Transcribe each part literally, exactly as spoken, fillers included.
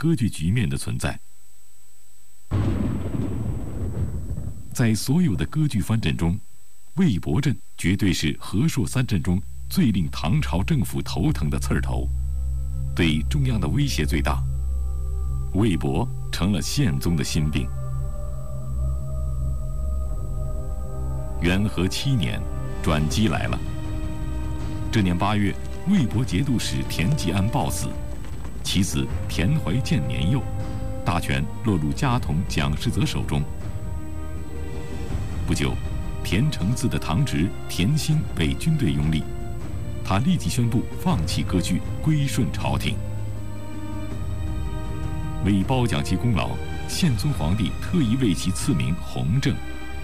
割据局面的存在。在所有的割据藩镇中，魏博镇绝对是和硕三镇中最令唐朝政府头疼的刺儿头，对中央的威胁最大。魏博成了宪宗的心病。元和七年，转机来了。这年八月，魏博节度使田季安暴死，其子田怀建年幼，大权落入家童蒋世泽手中。不久，田承嗣的堂侄田兴被军队拥立，他立即宣布放弃割据，归顺朝廷。为褒奖其功劳，宪宗皇帝特意为其赐名弘正。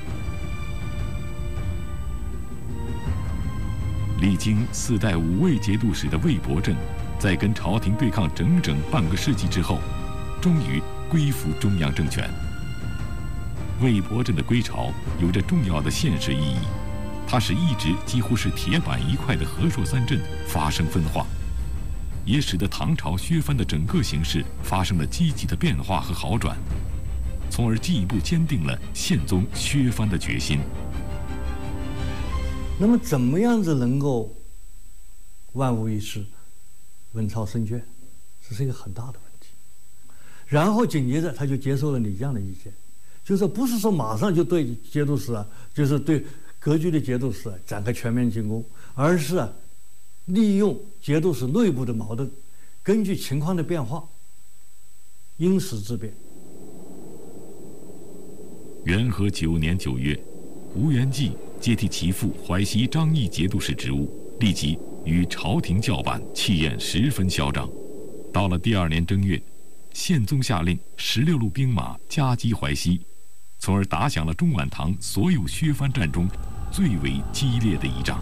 历经四代五位节度使的魏博镇，在跟朝廷对抗整整半个世纪之后，终于归附中央政权。魏博镇的归朝有着重要的现实意义，它使一直几乎是铁板一块的和硕三镇发生分化，也使得唐朝削藩的整个形势发生了积极的变化和好转，从而进一步坚定了宪宗削藩的决心。 那么怎么样子能够万无一失、稳操胜券，这是一个很大的问题。然后紧接着他就接受了李绛的意见，就是说不是说马上就对节度使啊，就是对割据的节度使、啊、展开全面进攻，而是啊利用节度使内部的矛盾，根据情况的变化，因时制变。 元和九年九月，吴元济接替其父淮西张议节度使职务，立即与朝廷叫板，气焰十分嚣张。到了第二年正月，宪宗下令十六路兵马夹击淮西，从而打响了中晚唐所有削藩战中最为激烈的一仗。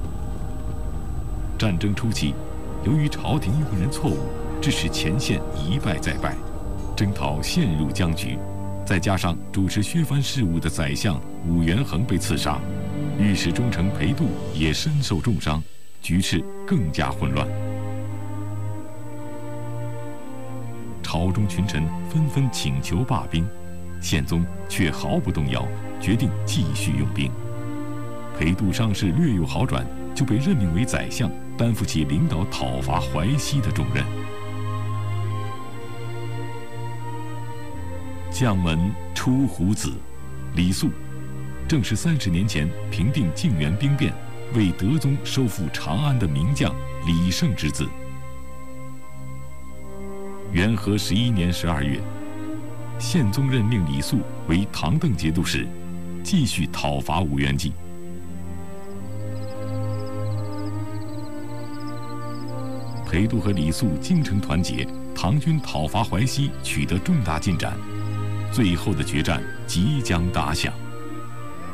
战争初期，由于朝廷用人错误，致使前线一败再败，征讨陷入僵局。再加上主持削藩事务的宰相武元衡被刺杀，御史中丞裴度也身受重伤，局势更加混乱。朝中群臣纷纷请求罢兵，宪宗却毫不动摇，决定继续用兵。裴度伤势略有好转，就被任命为宰相，担负起领导讨伐淮西的重任。将门出虎子，李肃，正是三十年前平定泾原兵变、为德宗收复长安的名将李胜之子。元和十一年十二月，宪宗任命李肃为唐邓节度使，继续讨伐吴元济。裴度和李肃精诚团结，唐军讨伐淮西取得重大进展。最后的决战即将打响。